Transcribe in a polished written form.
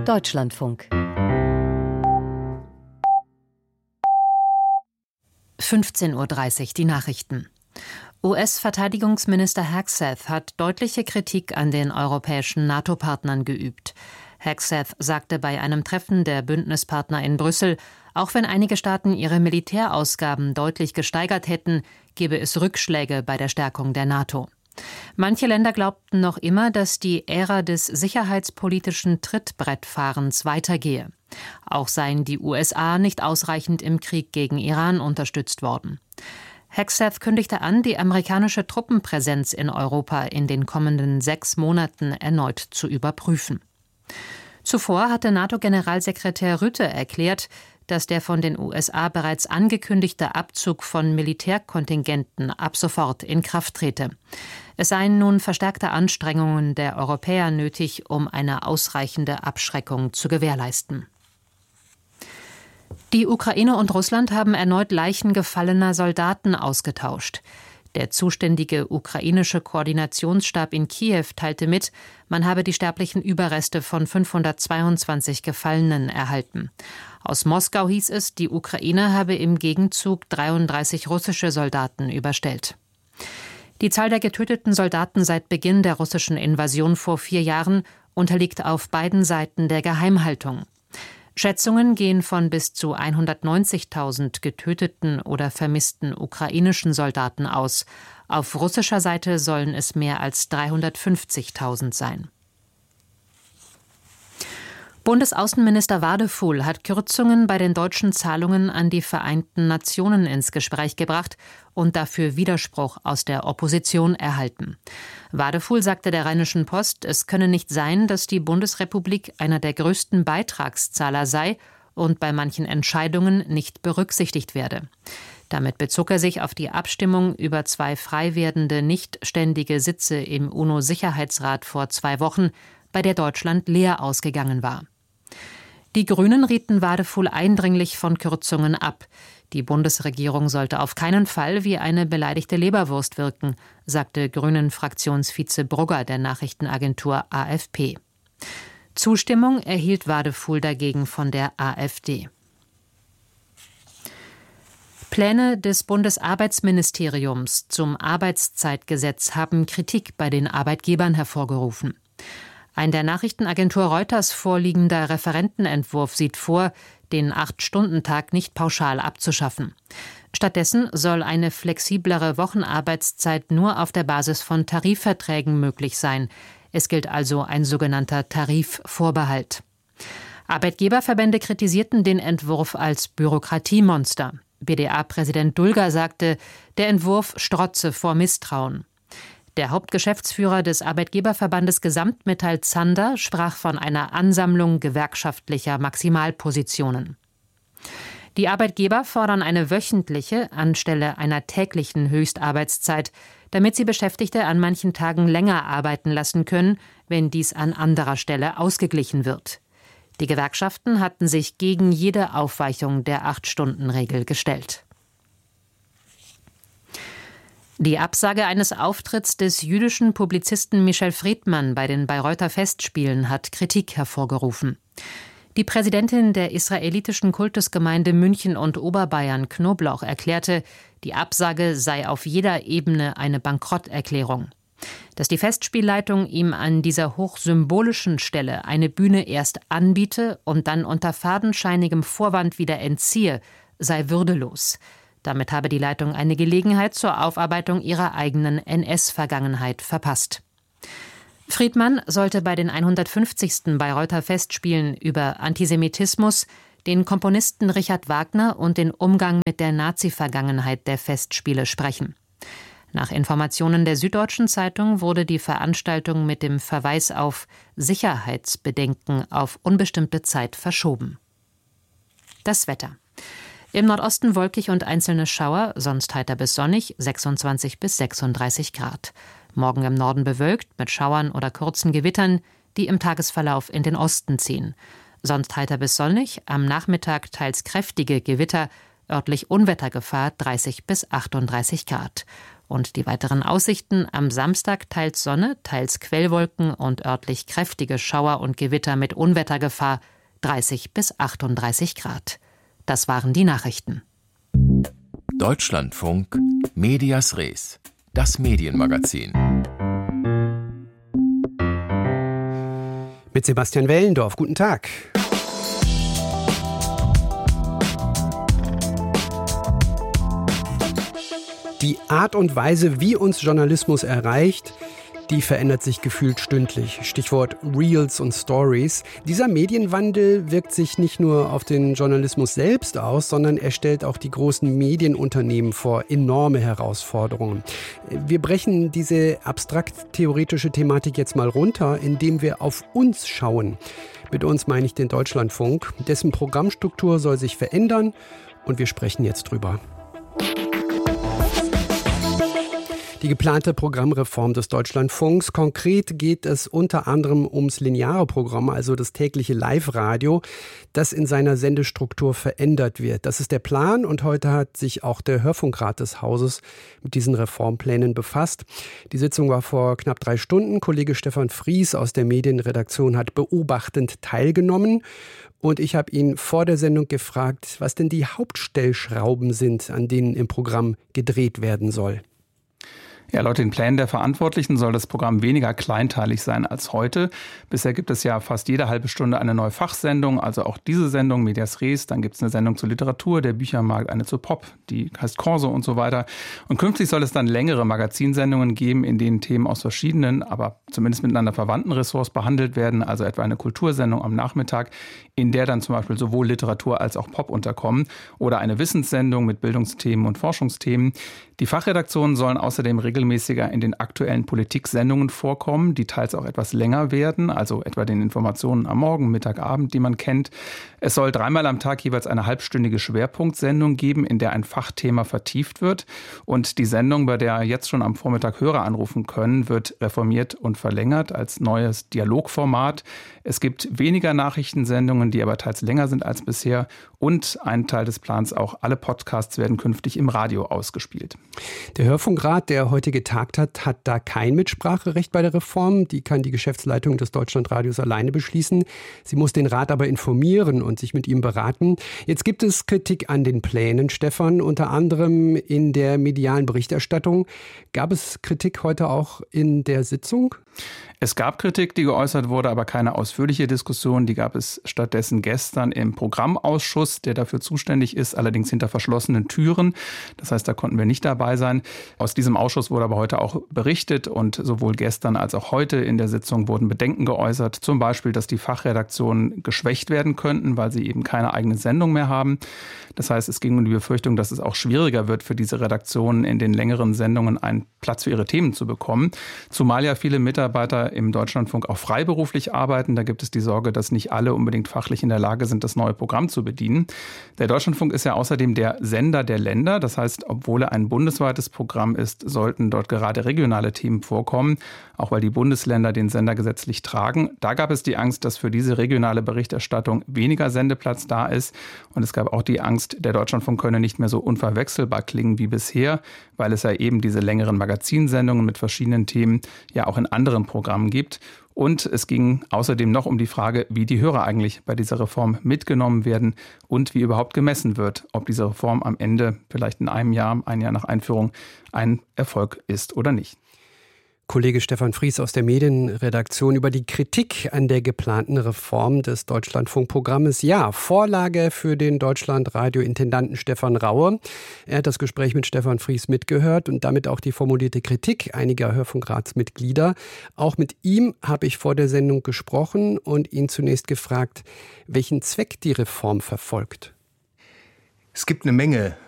Deutschlandfunk 15:30 Uhr die Nachrichten. US-Verteidigungsminister Hegseth hat deutliche Kritik an den europäischen NATO-Partnern geübt. Hegseth sagte bei einem Treffen der Bündnispartner in Brüssel, auch wenn einige Staaten ihre Militärausgaben deutlich gesteigert hätten, gebe es Rückschläge bei der Stärkung der NATO. Manche Länder glaubten noch immer, dass die Ära des sicherheitspolitischen Trittbrettfahrens weitergehe. Auch seien die USA nicht ausreichend im Krieg gegen Iran unterstützt worden. Hegseth kündigte an, die amerikanische Truppenpräsenz in Europa in den kommenden 6 Monaten erneut zu überprüfen. Zuvor hatte NATO-Generalsekretär Rutte erklärt, dass der von den USA bereits angekündigte Abzug von Militärkontingenten ab sofort in Kraft trete. Es seien nun verstärkte Anstrengungen der Europäer nötig, um eine ausreichende Abschreckung zu gewährleisten. Die Ukraine und Russland haben erneut Leichen gefallener Soldaten ausgetauscht. Der zuständige ukrainische Koordinationsstab in Kiew teilte mit, man habe die sterblichen Überreste von 522 Gefallenen erhalten. Aus Moskau hieß es, die Ukraine habe im Gegenzug 33 russische Soldaten überstellt. Die Zahl der getöteten Soldaten seit Beginn der russischen Invasion vor 4 Jahren unterliegt auf beiden Seiten der Geheimhaltung. Schätzungen gehen von bis zu 190.000 getöteten oder vermissten ukrainischen Soldaten aus. Auf russischer Seite sollen es mehr als 350.000 sein. Bundesaußenminister Wadefuhl hat Kürzungen bei den deutschen Zahlungen an die Vereinten Nationen ins Gespräch gebracht und dafür Widerspruch aus der Opposition erhalten. Wadefuhl sagte der Rheinischen Post, es könne nicht sein, dass die Bundesrepublik einer der größten Beitragszahler sei und bei manchen Entscheidungen nicht berücksichtigt werde. Damit bezog er sich auf die Abstimmung über 2 frei werdende nichtständige Sitze im UNO-Sicherheitsrat vor 2 Wochen, bei der Deutschland leer ausgegangen war. Die Grünen rieten Wadefuhl eindringlich von Kürzungen ab. Die Bundesregierung sollte auf keinen Fall wie eine beleidigte Leberwurst wirken, sagte Grünen-Fraktionsvize Brugger der Nachrichtenagentur AFP. Zustimmung erhielt Wadefuhl dagegen von der AfD. Pläne des Bundesarbeitsministeriums zum Arbeitszeitgesetz haben Kritik bei den Arbeitgebern hervorgerufen. Ein der Nachrichtenagentur Reuters vorliegender Referentenentwurf sieht vor, den 8-Stunden-Tag nicht pauschal abzuschaffen. Stattdessen soll eine flexiblere Wochenarbeitszeit nur auf der Basis von Tarifverträgen möglich sein. Es gilt also ein sogenannter Tarifvorbehalt. Arbeitgeberverbände kritisierten den Entwurf als Bürokratiemonster. BDA-Präsident Dulger sagte, der Entwurf strotze vor Misstrauen. Der Hauptgeschäftsführer des Arbeitgeberverbandes Gesamtmetall Zander sprach von einer Ansammlung gewerkschaftlicher Maximalpositionen. Die Arbeitgeber fordern eine wöchentliche anstelle einer täglichen Höchstarbeitszeit, damit sie Beschäftigte an manchen Tagen länger arbeiten lassen können, wenn dies an anderer Stelle ausgeglichen wird. Die Gewerkschaften hatten sich gegen jede Aufweichung der 8-Stunden-Regel gestellt. Die Absage eines Auftritts des jüdischen Publizisten Michel Friedman bei den Bayreuther Festspielen hat Kritik hervorgerufen. Die Präsidentin der israelitischen Kultusgemeinde München und Oberbayern, Knoblauch, erklärte, die Absage sei auf jeder Ebene eine Bankrotterklärung. Dass die Festspielleitung ihm an dieser hochsymbolischen Stelle eine Bühne erst anbiete und dann unter fadenscheinigem Vorwand wieder entziehe, sei würdelos. Damit habe die Leitung eine Gelegenheit zur Aufarbeitung ihrer eigenen NS-Vergangenheit verpasst. Friedman sollte bei den 150. Bayreuther Festspielen über Antisemitismus, den Komponisten Richard Wagner und den Umgang mit der Nazi-Vergangenheit der Festspiele sprechen. Nach Informationen der Süddeutschen Zeitung wurde die Veranstaltung mit dem Verweis auf Sicherheitsbedenken auf unbestimmte Zeit verschoben. Das Wetter. Im Nordosten wolkig und einzelne Schauer, sonst heiter bis sonnig, 26 bis 36 Grad. Morgen im Norden bewölkt mit Schauern oder kurzen Gewittern, die im Tagesverlauf in den Osten ziehen. Sonst heiter bis sonnig, am Nachmittag teils kräftige Gewitter, örtlich Unwettergefahr 30 bis 38 Grad. Und die weiteren Aussichten: am Samstag teils Sonne, teils Quellwolken und örtlich kräftige Schauer und Gewitter mit Unwettergefahr, 30 bis 38 Grad. Das waren die Nachrichten. Deutschlandfunk Medias Res, das Medienmagazin. Mit Sebastian Wellendorf. Guten Tag. Die Art und Weise, wie uns Journalismus erreicht, die verändert sich gefühlt stündlich. Stichwort Reels und Stories. Dieser Medienwandel wirkt sich nicht nur auf den Journalismus selbst aus, sondern er stellt auch die großen Medienunternehmen vor enorme Herausforderungen. Wir brechen diese abstrakt-theoretische Thematik jetzt mal runter, indem wir auf uns schauen. Mit uns meine ich den Deutschlandfunk. Dessen Programmstruktur soll sich verändern und wir sprechen jetzt drüber. Die geplante Programmreform des Deutschlandfunks. Konkret geht es unter anderem ums lineare Programm, also das tägliche Live-Radio, das in seiner Sendestruktur verändert wird. Das ist der Plan und heute hat sich auch der Hörfunkrat des Hauses mit diesen Reformplänen befasst. Die Sitzung war vor knapp 3 Stunden. Kollege Stefan Fries aus der Medienredaktion hat beobachtend teilgenommen. Und ich habe ihn vor der Sendung gefragt, was denn die Hauptstellschrauben sind, an denen im Programm gedreht werden soll. Ja, laut den Plänen der Verantwortlichen soll das Programm weniger kleinteilig sein als heute. Bisher gibt es ja fast jede halbe Stunde eine neue Fachsendung, also auch diese Sendung Medias Res. Dann gibt es eine Sendung zur Literatur, der Büchermarkt, eine zur Pop, die heißt Corso und so weiter. Und künftig soll es dann längere Magazinsendungen geben, in denen Themen aus verschiedenen, aber zumindest miteinander verwandten Ressorts behandelt werden. Also etwa eine Kultursendung am Nachmittag, in der dann zum Beispiel sowohl Literatur als auch Pop unterkommen. Oder eine Wissenssendung mit Bildungsthemen und Forschungsthemen. Die Fachredaktionen sollen außerdem regelmäßiger in den aktuellen Politiksendungen vorkommen, die teils auch etwas länger werden, also etwa den Informationen am Morgen, Mittag, Abend, die man kennt. Es soll 3-mal am Tag jeweils eine halbstündige Schwerpunktsendung geben, in der ein Fachthema vertieft wird. Und die Sendung, bei der jetzt schon am Vormittag Hörer anrufen können, wird reformiert und verlängert als neues Dialogformat. Es gibt weniger Nachrichtensendungen, die aber teils länger sind als bisher. Und ein Teil des Plans auch, alle Podcasts werden künftig im Radio ausgespielt. Der Hörfunkrat, der heute getagt hat, hat da kein Mitspracherecht bei der Reform. Die kann die Geschäftsleitung des Deutschlandradios alleine beschließen. Sie muss den Rat aber informieren und sich mit ihm beraten. Jetzt gibt es Kritik an den Plänen, Stefan, unter anderem in der medialen Berichterstattung. Gab es Kritik heute auch in der Sitzung? Es gab Kritik, die geäußert wurde, aber keine ausführliche Diskussion. Die gab es stattdessen gestern im Programmausschuss, der dafür zuständig ist, allerdings hinter verschlossenen Türen. Das heißt, da konnten wir nicht dabei sein. Aus diesem Ausschuss wurde aber heute auch berichtet und sowohl gestern als auch heute in der Sitzung wurden Bedenken geäußert. Zum Beispiel, dass die Fachredaktionen geschwächt werden könnten, weil sie eben keine eigene Sendung mehr haben. Das heißt, es ging um die Befürchtung, dass es auch schwieriger wird für diese Redaktionen, in den längeren Sendungen einen Platz für ihre Themen zu bekommen. Zumal ja viele Mitarbeiter im Deutschlandfunk auch freiberuflich arbeiten. Da gibt es die Sorge, dass nicht alle unbedingt fachlich in der Lage sind, das neue Programm zu bedienen. Der Deutschlandfunk ist ja außerdem der Sender der Länder. Das heißt, obwohl er ein bundesweites Programm ist, sollten dort gerade regionale Themen vorkommen, auch weil die Bundesländer den Sender gesetzlich tragen. Da gab es die Angst, dass für diese regionale Berichterstattung weniger Sendeplatz da ist. Und es gab auch die Angst, der Deutschlandfunk könne nicht mehr so unverwechselbar klingen wie bisher, weil es ja eben diese längeren Magazinsendungen mit verschiedenen Themen ja auch in anderen Programmen gibt. Und es ging außerdem noch um die Frage, wie die Hörer eigentlich bei dieser Reform mitgenommen werden und wie überhaupt gemessen wird, ob diese Reform am Ende vielleicht in einem Jahr, ein Jahr nach Einführung, ein Erfolg ist oder nicht. Kollege Stefan Fries aus der Medienredaktion über die Kritik an der geplanten Reform des Deutschlandfunkprogrammes. Ja, Vorlage für den Deutschlandradio-Intendanten Stefan Raue. Er hat das Gespräch mit Stefan Fries mitgehört und damit auch die formulierte Kritik einiger Hörfunkratsmitglieder. Auch mit ihm habe ich vor der Sendung gesprochen und ihn zunächst gefragt, welchen Zweck die Reform verfolgt. Es gibt eine Menge